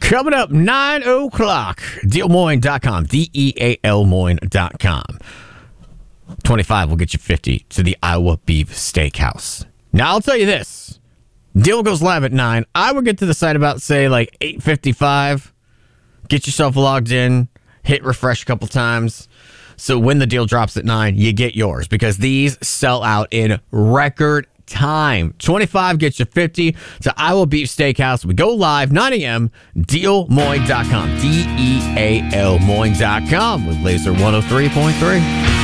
Coming up, 9 o'clock, DealMoine.com, DEALMoine.com. 25 will get you 50 to the Iowa Beef Steakhouse. Now, I'll tell you this. Deal goes live at 9. I would get to the site about, say, like 8:55. Get yourself logged in. Hit refresh a couple times. So when the deal drops at 9, you get yours because these sell out in record time. 25 gets you 50 to Iowa Beef Steakhouse. We go live 9 a.m. DealMoine.com, DEALMoine.com with Laser 103.3.